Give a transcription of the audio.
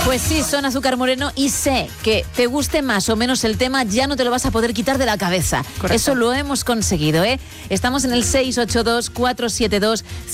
Pues sí, son Azúcar Moreno y sé que te guste más o menos el tema, ya no te lo vas a poder quitar de la cabeza. Correcto. Eso lo hemos conseguido, ¿eh? Estamos en el 682-472